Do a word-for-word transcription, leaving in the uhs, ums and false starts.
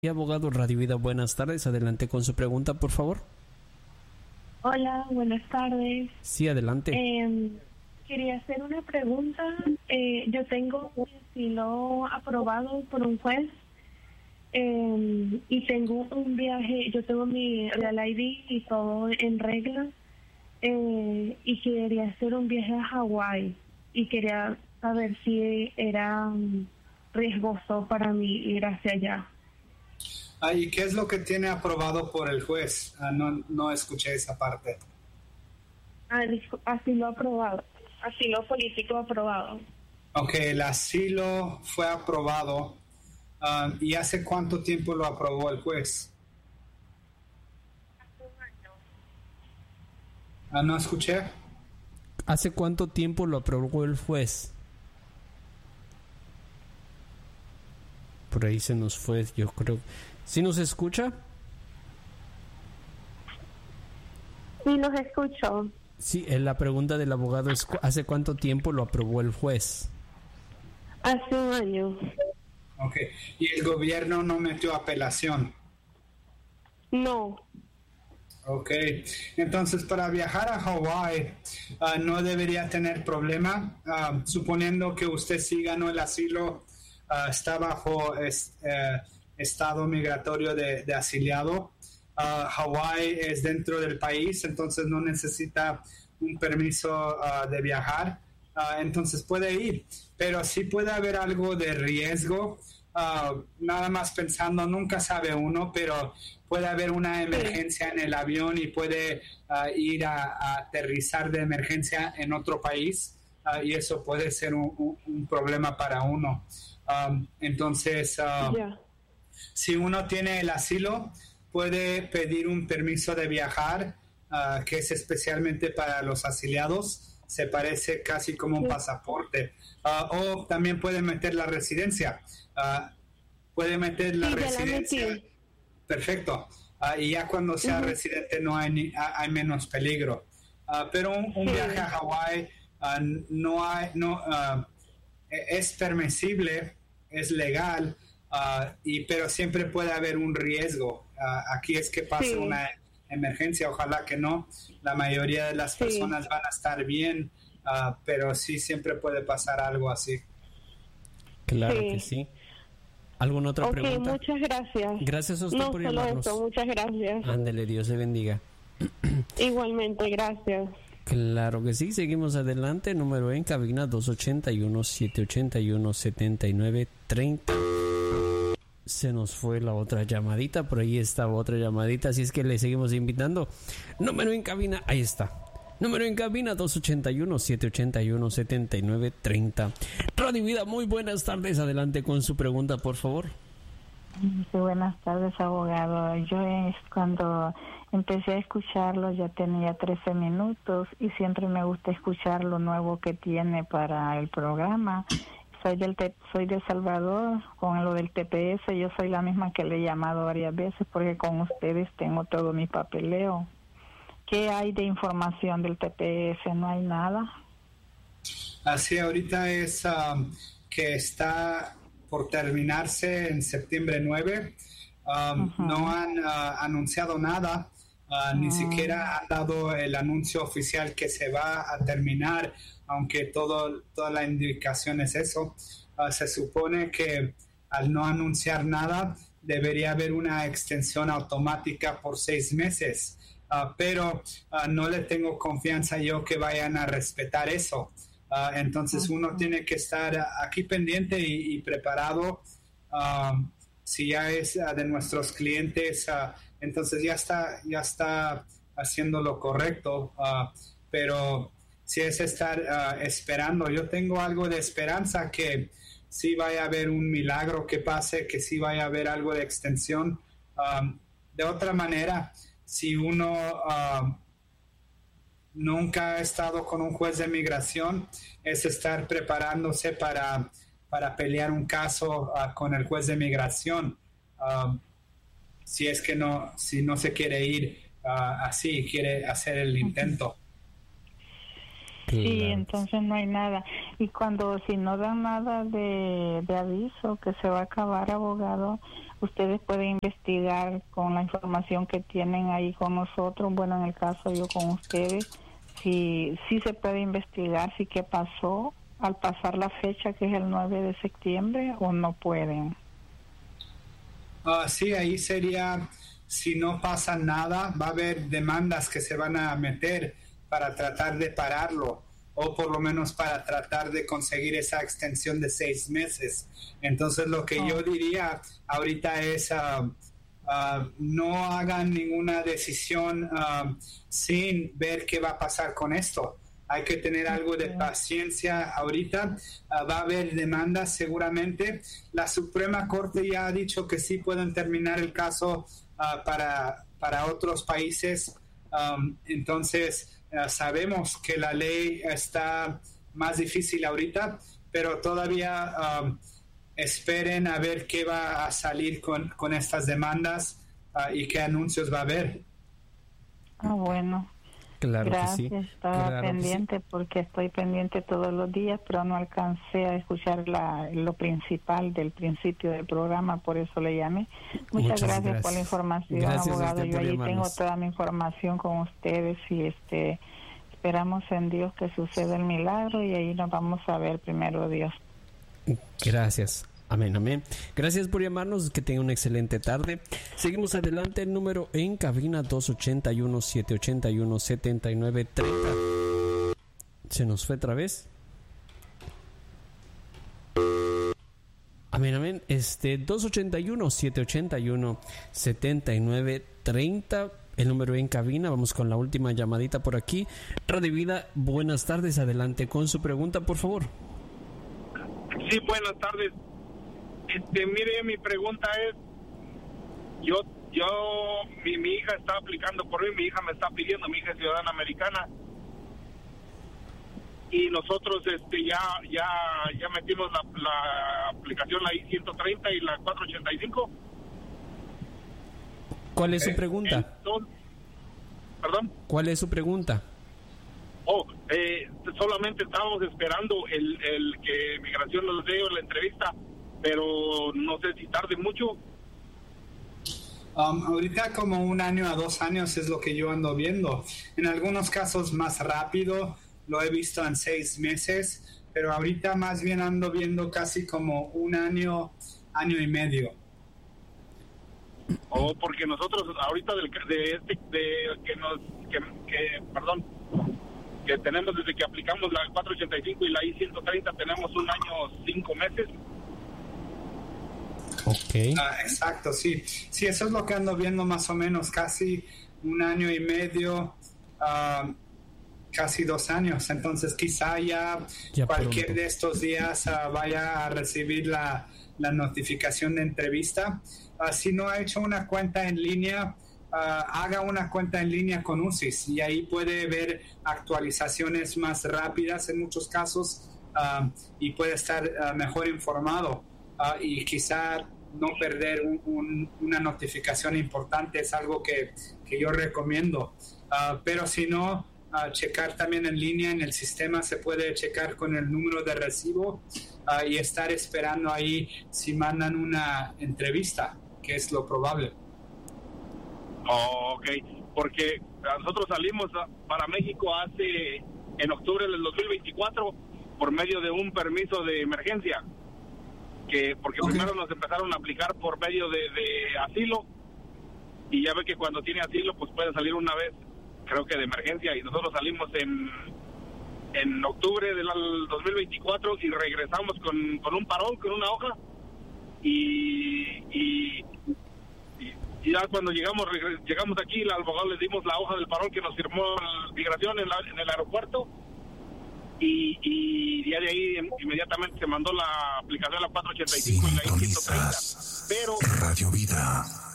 Y abogado Radio Vida, buenas tardes. Adelante con su pregunta, por favor. Hola, buenas tardes. Sí, adelante. Eh, quería hacer una pregunta. Eh, yo tengo un asilo aprobado por un juez eh, y tengo un viaje, yo tengo mi Real I D y todo en regla eh, y quería hacer un viaje a Hawái y quería saber si era um, riesgoso para mí ir hacia allá. Ah, ¿y qué es lo que tiene aprobado por el juez? Ah, no, no escuché esa parte. Ah, asilo aprobado, asilo político aprobado. Ok, el asilo fue aprobado. Ah, ¿y hace cuánto tiempo lo aprobó el juez? Hace un año. Ah, no escuché. ¿Hace cuánto tiempo lo aprobó el juez? Por ahí se nos fue, yo creo. ¿Sí nos escucha? Sí, los escucho. Sí, eh, la pregunta del abogado es ¿hace cuánto tiempo lo aprobó el juez? Hace un año. Ok, ¿y el gobierno no metió apelación? No. Ok, entonces para viajar a Hawái uh, no debería tener problema, uh, suponiendo que usted sí ganó el asilo, uh, está bajo es, uh, estado migratorio de, de asiliado. Uh, Hawái es dentro del país, entonces no necesita un permiso uh, de viajar, uh, entonces puede ir, pero sí puede haber algo de riesgo. Uh, nada más pensando, nunca sabe uno, pero puede haber una emergencia en el avión y puede uh, ir a, a aterrizar de emergencia en otro país uh, y eso puede ser un, un, un problema para uno. Um, entonces, uh, yeah. si uno tiene el asilo, puede pedir un permiso de viajar, uh, que es especialmente para los asiliados. Se parece casi como un pasaporte. Uh, o también puede meter la residencia. Uh, puede meter la sí, residencia. La Perfecto. Uh, y ya cuando sea uh-huh. residente no hay, ni, hay menos peligro. Uh, pero un, un sí. viaje a Hawái uh, no hay, no, uh, es permisible, es legal, uh, y, pero siempre puede haber un riesgo. Uh, aquí es que pasa sí. una emergencia, ojalá que no. La mayoría de las personas sí. van a estar bien, uh, pero sí siempre puede pasar algo así. Claro sí. que sí. ¿Alguna otra okay, pregunta? Muchas gracias. Gracias a usted no, por solo llamarnos. Eso, muchas gracias. Ándele, Dios le bendiga. Igualmente, gracias. Claro que sí, seguimos adelante. Número en cabina dos ocho uno, siete ocho uno, siete nueve tres cero. Se nos fue la otra llamadita, por ahí estaba otra llamadita, así es que le seguimos invitando. Número en cabina, ahí está. Número en cabina dos ocho uno, siete ocho uno, siete nueve tres cero. Radio Vida, muy buenas tardes, adelante con su pregunta, por favor. Sí, buenas tardes, abogado. Yo es cuando empecé a escucharlo ya tenía trece minutos y siempre me gusta escuchar lo nuevo que tiene para el programa. Soy del te- soy de Salvador, con lo del T P S, yo soy la misma que le he llamado varias veces porque con ustedes tengo todo mi papeleo. ¿Qué hay de información del T P S? ¿No hay nada? Así ahorita es um, que está por terminarse en septiembre nueve. Um, uh-huh. No han uh, anunciado nada, uh, uh-huh. ni siquiera han dado el anuncio oficial que se va a terminar, aunque todo, toda la indicación es eso. Uh, se supone que al no anunciar nada debería haber una extensión automática por seis meses, uh, pero uh, no le tengo confianza yo que vayan a respetar eso. Uh, entonces uh-huh. uno tiene que estar aquí pendiente y, y preparado. Uh, si ya es uh, de nuestros clientes, uh, entonces ya está, ya está haciendo lo correcto, uh, pero si es estar uh, esperando, yo tengo algo de esperanza que sí vaya a haber un milagro que pase, que sí vaya a haber algo de extensión. Um, de otra manera, si uno uh, nunca ha estado con un juez de migración, es estar preparándose para, para pelear un caso uh, con el juez de migración. Um, si es que no, si no se quiere ir uh, así, quiere hacer el intento. Claro. Sí, entonces no hay nada. Y cuando si no dan nada de, de aviso que se va a acabar, abogado, ustedes pueden investigar con la información que tienen ahí con nosotros, bueno, en el caso yo con ustedes, si, si se puede investigar si qué pasó al pasar la fecha que es el nueve de septiembre o no pueden. Uh, sí, ahí sería, si no pasa nada, va a haber demandas que se van a meter para tratar de pararlo, o por lo menos para tratar de conseguir esa extensión de seis meses. Entonces lo que oh. yo diría ahorita es uh, uh, no hagan ninguna decisión uh, sin ver qué va a pasar con esto. Hay que tener algo de paciencia ahorita. Uh, va a haber demandas seguramente. La Suprema Corte ya ha dicho que sí pueden terminar el caso uh, para, para otros países. Um, entonces uh, sabemos que la ley está más difícil ahorita, pero todavía um, esperen a ver qué va a salir con, con estas demandas uh, y qué anuncios va a haber. Ah, bueno. Claro Gracias, que sí. estaba Claro pendiente sí. porque estoy pendiente todos los días, pero no alcancé a escuchar la, lo principal del principio del programa, por eso le llamé. Muchas, Muchas gracias, gracias por la información, gracias abogado. Yo allí tengo llamarnos. toda mi información con ustedes y este esperamos en Dios que suceda el milagro y ahí nos vamos a ver primero Dios. Gracias. Amén, amén. Gracias por llamarnos, que tenga una excelente tarde. Seguimos adelante, el número en cabina dos ochenta y uno, siete ochenta y uno, setenta y nueve treinta. ¿Se nos fue otra vez? Amén, amén. Este, dos ochenta y uno, siete ochenta y uno, setenta y nueve treinta. El número en cabina. Vamos con la última llamadita por aquí. Radio Vida, buenas tardes. Adelante con su pregunta, por favor. Sí, buenas tardes. Este, mire, mi pregunta es, yo, yo, mi, mi hija está aplicando por mí, mi hija me está pidiendo, mi hija es ciudadana americana, y nosotros, este, ya, ya, ya metimos la, la aplicación, la I ciento treinta y la cuatrocientos ochenta y cinco. ¿Cuál es su pregunta? Entonces, ¿Perdón? ¿Cuál es su pregunta? Oh, eh, solamente estábamos esperando el, el que Migración nos dé la entrevista, pero no sé si tarde mucho. Um, ahorita como un año a dos años es lo que yo ando viendo. En algunos casos más rápido, lo he visto en seis meses, pero ahorita más bien ando viendo casi como un año, año y medio. Oh, porque nosotros ahorita del, de este, de que nos, que, que, perdón, que tenemos desde que aplicamos la cuatrocientos ochenta y cinco y la I ciento treinta tenemos un año, cinco meses. Okay. Uh, exacto, sí. Sí, eso es lo que ando viendo más o menos, casi un año y medio, uh, casi dos años. Entonces quizá ya, ya cualquier pronto de estos días uh, vaya a recibir la, la notificación de entrevista. Uh, si no ha hecho una cuenta en línea, uh, haga una cuenta en línea con U S I S y ahí puede ver actualizaciones más rápidas en muchos casos uh, y puede estar uh, mejor informado. Uh, y quizá no perder un, un, una notificación importante es algo que, que yo recomiendo. Uh, pero si no, uh, checar también en línea en el sistema, se puede checar con el número de recibo uh, y estar esperando ahí si mandan una entrevista, que es lo probable. Oh, ok, porque nosotros salimos a, para México hace en octubre del dos mil veinticuatro por medio de un permiso de emergencia. Que porque okay. primero nos empezaron a aplicar por medio de, de asilo y ya ve que cuando tiene asilo pues puede salir una vez, creo que de emergencia, y nosotros salimos en en octubre del dos mil veinticuatro y regresamos con, con un parol, con una hoja y, y, y ya cuando llegamos llegamos aquí, al abogado le dimos la hoja del parol que nos firmó la migración en, la, en el aeropuerto. Y, y ya de ahí inmediatamente se mandó la aplicación de la cuatrocientos ochenta y cinco y la I ciento treinta. Pero Radio Vida.